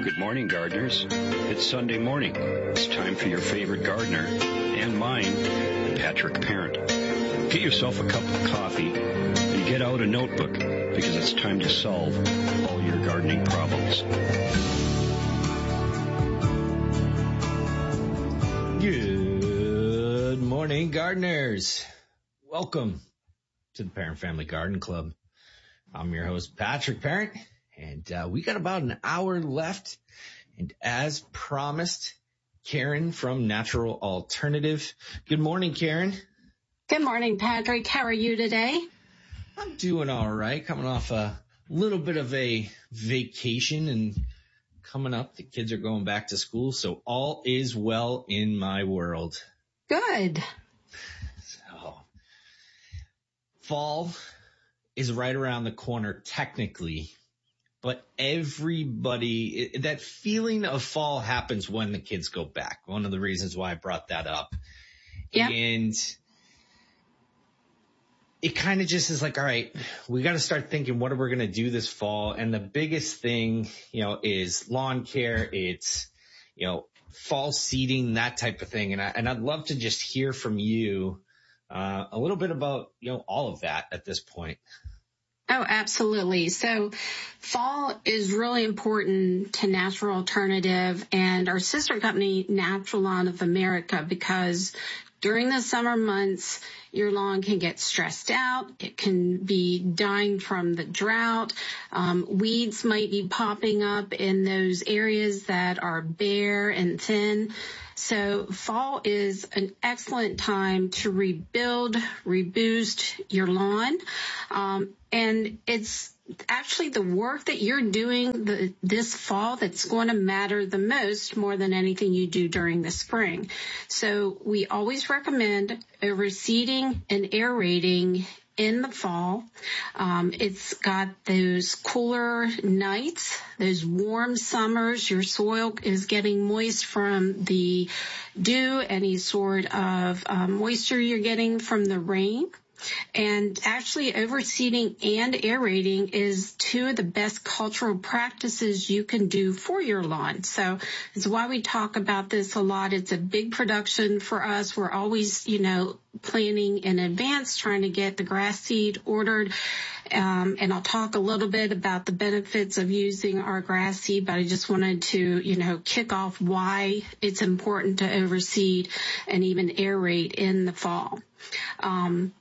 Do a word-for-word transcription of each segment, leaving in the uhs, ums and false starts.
Good morning, gardeners. It's Sunday morning. It's time for your favorite gardener, and mine, Patrick Parent. Get yourself a cup of coffee and get out a notebook, because it's time to solve all your gardening problems. Good morning, gardeners. Welcome to the Parent Family Garden Club. I'm your host, Patrick Parent, and uh, we got about an hour left. And as promised, Karen from Natural Alternative. Good morning, Karen. Good morning, Patrick. How are you today? I'm doing all right. Coming off a little bit of a vacation and coming up, the kids are going back to school, so all is well in my world. Good. So, fall is right around the corner technically, but everybody, that feeling of fall happens when the kids go back. One of the reasons why I brought that up. Yeah. And it kind of just is like, all right, we got to start thinking, what are we going to do this fall? And the biggest thing, you know, is lawn care. It's, you know, fall seeding, that type of thing. And I, and I'd love to just hear from you, uh, a little bit about, you know, all of that at this point. Oh, absolutely. So fall is really important to Natural Alternative and our sister company, Natural Lawn of America, because during the summer months, your lawn can get stressed out. It can be dying from the drought. Um, weeds might be popping up in those areas that are bare and thin. So fall is an excellent time to rebuild, reboost your lawn. Um, and it's actually the work that you're doing the, this fall that's going to matter the most, more than anything you do during the spring. So we always recommend overseeding and aerating in the fall. Um, it's got those cooler nights, those warm summers. Your soil is getting moist from the dew, any sort of um, moisture you're getting from the rain. And actually overseeding and aerating is two of the best cultural practices you can do for your lawn. So it's why we talk about this a lot. It's a big production for us. We're always, you know, planning in advance, trying to get the grass seed ordered. Um, and I'll talk a little bit about the benefits of using our grass seed, but I just wanted to, you know, kick off why it's important to overseed and even aerate in the fall. Um,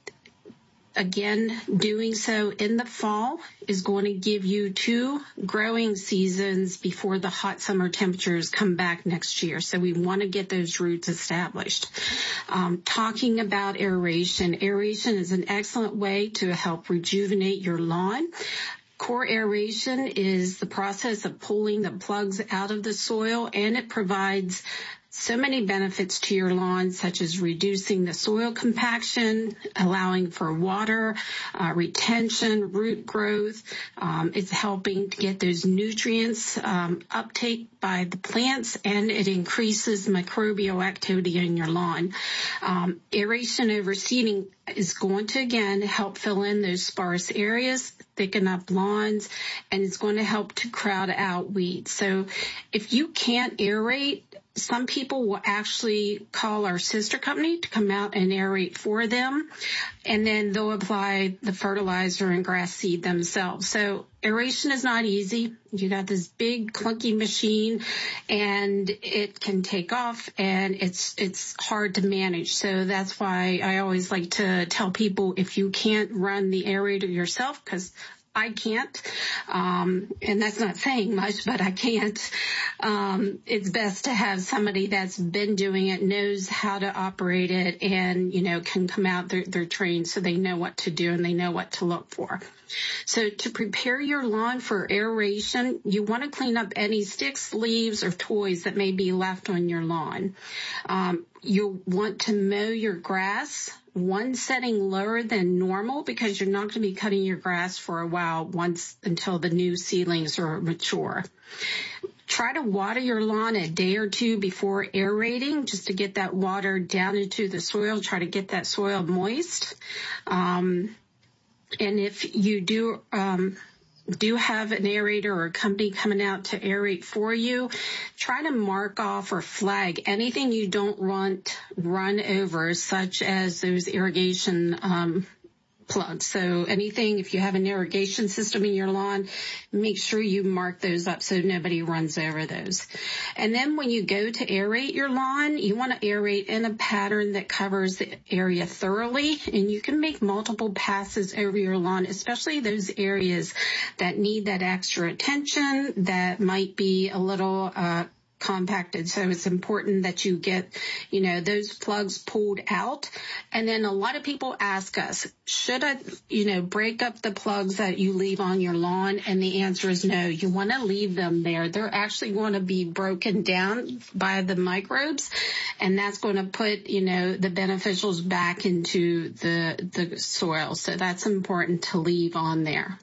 Again, doing so in the fall is going to give you two growing seasons before the hot summer temperatures come back next year. So we want to get those roots established. Um, talking about aeration, aeration is an excellent way to help rejuvenate your lawn. Core aeration is the process of pulling the plugs out of the soil, and it provides so many benefits to your lawn, such as reducing the soil compaction, allowing for water, uh, retention, root growth. Um, it's helping to get those nutrients um, uptake by the plants, and it increases microbial activity in your lawn. Um, aeration overseeding is going to, again, help fill in those sparse areas, thicken up lawns, and it's going to help to crowd out weeds. So if you can't aerate, some people will actually call our sister company to come out and aerate for them, and then they'll apply the fertilizer and grass seed themselves. So aeration is not easy. You got this big clunky machine, and it can take off, and it's it's hard to manage. So that's why I always like to tell people, if you can't run the aerator yourself, because I can't, um, and that's not saying much, but I can't. Um, it's best to have somebody that's been doing it, knows how to operate it, and, you know, can come out, they're, they're trained so they know what to do and they know what to look for. So to prepare your lawn for aeration, you want to clean up any sticks, leaves, or toys that may be left on your lawn. Um, you'll want to mow your grass one setting lower than normal, because you're not going to be cutting your grass for a while once until the new seedlings are mature. Try to water your lawn a day or two before aerating, just to get that water down into the soil. Try to get that soil moist. Um, and if you do um, do have an aerator or a company coming out to aerate for you, try to mark off or flag anything you don't want run over, such as those irrigation um plugs. So anything, if you have an irrigation system in your lawn, make sure you mark those up so nobody runs over those. And then when you go to aerate your lawn, you want to aerate in a pattern that covers the area thoroughly, and you can make multiple passes over your lawn, especially those areas that need that extra attention, that might be a little uh compacted. So it's important that you get, you know, those plugs pulled out. And then a lot of people ask us, should I, you know, break up the plugs that you leave on your lawn? And the answer is no. You want to leave them there. They're actually going to be broken down by the microbes, and that's going to put, you know, the beneficials back into the, the soil. So that's important to leave on there.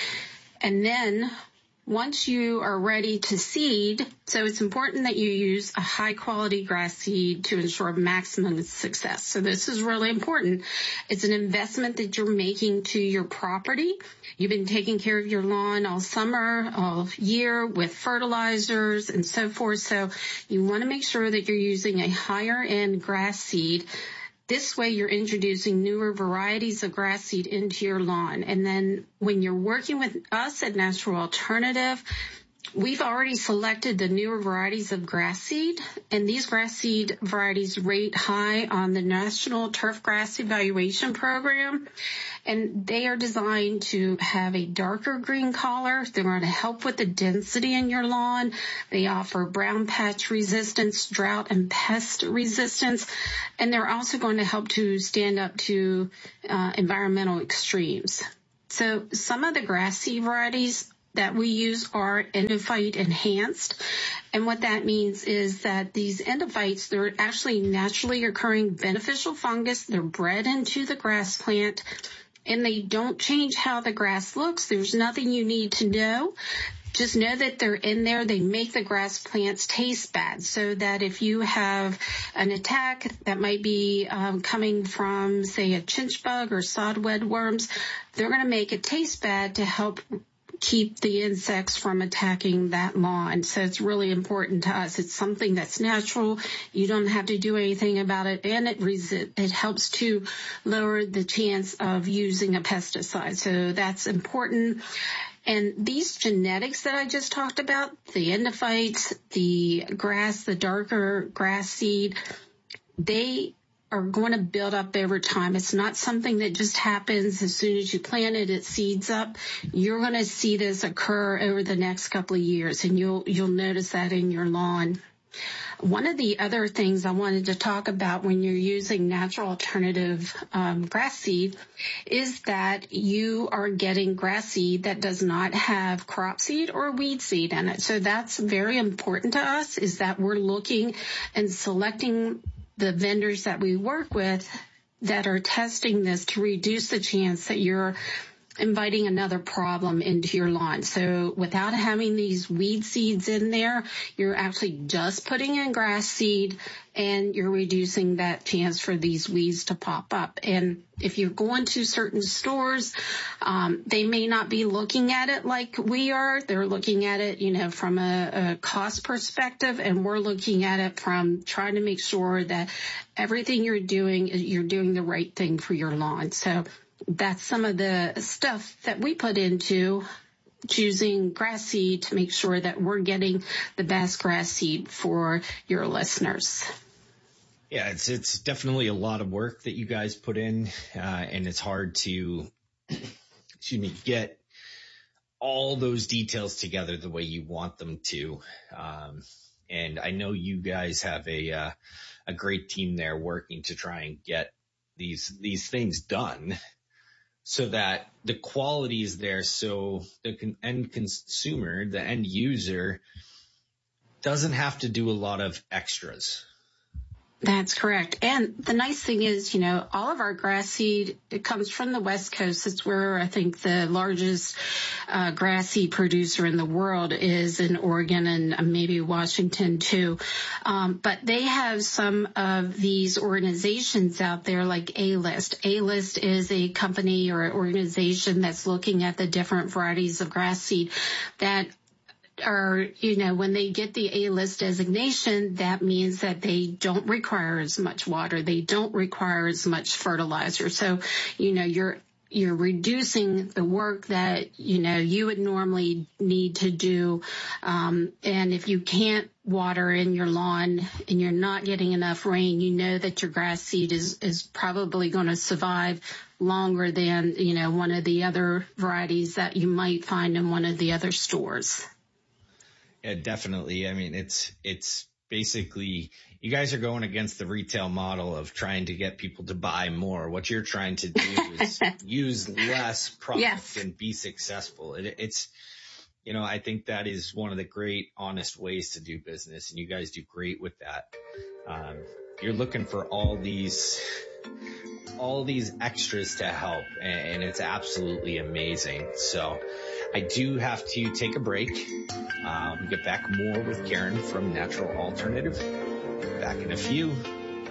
And then once you are ready to seed, so it's important that you use a high quality grass seed to ensure maximum success. So this is really important. It's an investment that you're making to your property. You've been taking care of your lawn all summer, all year with fertilizers and so forth. So you want to make sure that you're using a higher end grass seed. This way you're introducing newer varieties of grass seed into your lawn. And then when you're working with us at Natural Alternative, we've already selected the newer varieties of grass seed, and these grass seed varieties rate high on the National Turf Grass Evaluation Program, and they are designed to have a darker green color. They're going to help with the density in your lawn. They offer brown patch resistance, drought and pest resistance, and they're also going to help to stand up to uh, environmental extremes. So some of the grass seed varieties that we use are endophyte enhanced. And what that means is that these endophytes, they're actually naturally occurring beneficial fungus. They're bred into the grass plant, and they don't change how the grass looks. There's nothing you need to know. Just know that they're in there. They make the grass plants taste bad, so that if you have an attack that might be um, coming from, say, a chinch bug or sodweed worms, they're going to make it taste bad to help keep the insects from attacking that lawn. So it's really important to us. It's something that's natural. You don't have to do anything about it, and it resi- it helps to lower the chance of using a pesticide. So that's important. And these genetics that I just talked about, the endophytes, the grass, the darker grass seed, they are going to build up over time. It's not something that just happens as soon as you plant it, it seeds up. You're going to see this occur over the next couple of years, and you'll you'll notice that in your lawn. One of the other things I wanted to talk about when you're using Natural Alternative um, grass seed is that you are getting grass seed that does not have crop seed or weed seed in it. So that's very important to us, is that we're looking and selecting the vendors that we work with that are testing this to reduce the chance that you're inviting another problem into your lawn. So without having these weed seeds in there, you're actually just putting in grass seed, and you're reducing that chance for these weeds to pop up. And if you're going to certain stores, um, they may not be looking at it like we are. They're looking at it, you know, from a, a cost perspective, and we're looking at it from trying to make sure that everything you're doing, you're doing the right thing for your lawn. So that's some of the stuff that we put into choosing grass seed to make sure that we're getting the best grass seed for your listeners. Yeah, it's it's definitely a lot of work that you guys put in, uh, and it's hard to, excuse me, get all those details together the way you want them to. Um, and I know you guys have a uh, a great team there working to try and get these these things done, so that the quality is there, so the end consumer, the end user, doesn't have to do a lot of extras. That's correct. And the nice thing is, you know, all of our grass seed, it comes from the West Coast. It's where I think the largest uh, grass seed producer in the world is in Oregon and maybe Washington too. Um, but they have some of these organizations out there like A-List. A-List is a company or an organization that's looking at the different varieties of grass seed that are, you know, when they get the A-list designation, that means that they don't require as much water. They don't require as much fertilizer. So, you know, you're you're reducing the work that, you know, you would normally need to do. Um, and if you can't water in your lawn and you're not getting enough rain, you know that your grass seed is, is probably going to survive longer than, you know, one of the other varieties that you might find in one of the other stores. Yeah, definitely. I mean, it's, it's basically, you guys are going against the retail model of trying to get people to buy more. What you're trying to do is use less product yes. and be successful. It, it's, you know, I think that is one of the great, honest ways to do business. And you guys do great with that. Um, you're looking for all these, all these extras to help. And it's absolutely amazing. So I do have to take a break. Um, get back more with Karen from Natural Alternative. Back in a few.